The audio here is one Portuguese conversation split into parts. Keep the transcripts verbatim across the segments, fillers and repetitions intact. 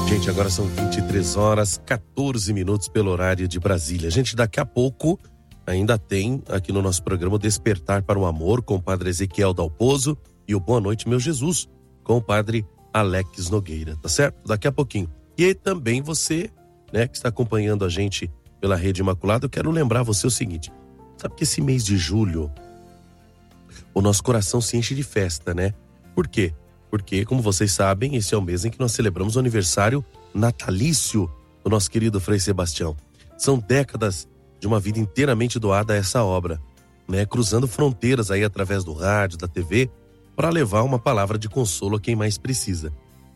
Gente, agora são vinte e três horas, quatorze minutos pelo horário de Brasília. Gente, daqui a pouco ainda tem aqui no nosso programa o Despertar para o Amor com o Padre Ezequiel Dalpozo e o Boa Noite, Meu Jesus, com o Padre Alex Nogueira, tá certo? Daqui a pouquinho. E também você, né, que está acompanhando a gente pela Rede Imaculada, eu quero lembrar você o seguinte, sabe que esse mês de julho o nosso coração se enche de festa, né? Por quê? Porque, como vocês sabem, esse é o mês em que nós celebramos o aniversário natalício do nosso querido Frei Sebastião. São décadas de uma vida inteiramente doada a essa obra, né? Cruzando fronteiras aí através do rádio, da T V, para levar uma palavra de consolo a quem mais precisa.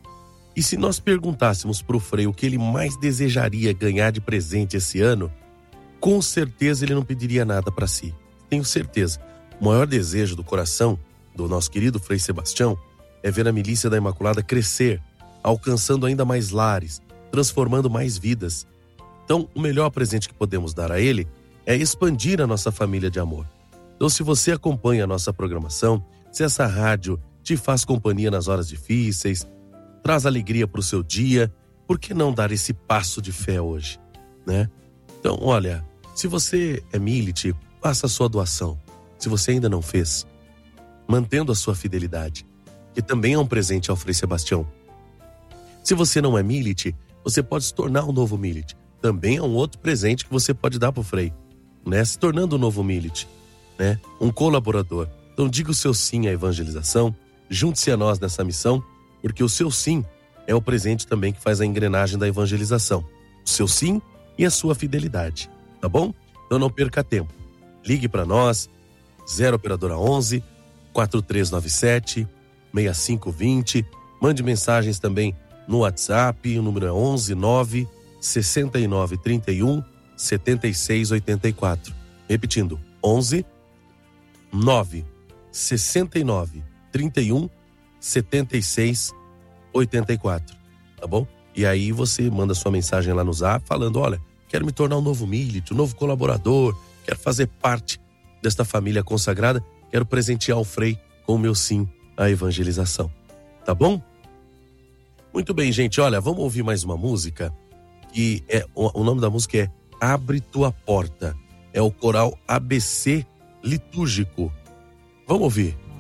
E se nós perguntássemos para o Frei o que ele mais desejaria ganhar de presente esse ano, com certeza ele não pediria nada para si. Tenho certeza. O maior desejo do coração do nosso querido Frei Sebastião é ver a milícia da Imaculada crescer, alcançando ainda mais lares, transformando mais vidas. Então, o melhor presente que podemos dar a ele é expandir a nossa família de amor. Então, se você acompanha a nossa programação, se essa rádio te faz companhia nas horas difíceis, traz alegria para o seu dia, por que não dar esse passo de fé hoje, né? Então, olha, se você é milite, faça a sua doação. Se você ainda não fez, mantendo a sua fidelidade, que também é um presente ao Frei Sebastião. Se você não é milite, você pode se tornar um novo milite. Também é um outro presente que você pode dar para o Frei, né? Se tornando um novo milite, né? Um colaborador. Então diga o seu sim à evangelização, junte-se a nós nessa missão, porque o seu sim é o presente também que faz a engrenagem da evangelização. O seu sim e a sua fidelidade, tá bom? Então não perca tempo. Ligue para nós, zero operadora onze, quatro três nove sete, seis cinco dois zero. Mande mensagens também no WhatsApp, o número é onze nove sessenta e nove trinta e um setenta e seis oitenta e quatro. Repetindo, onze nove sessenta e nove trinta e um setenta e seis oitenta e quatro, tá bom? E aí você manda sua mensagem lá no Zap falando, olha, quero me tornar um novo milite, um novo colaborador, quero fazer parte desta família consagrada, quero presentear o Frei com o meu sim à evangelização, tá bom? Muito bem, gente, olha, vamos ouvir mais uma música, que é, o, o nome da música é Abre Tua Porta, é o coral A B C litúrgico. Vamos ouvir.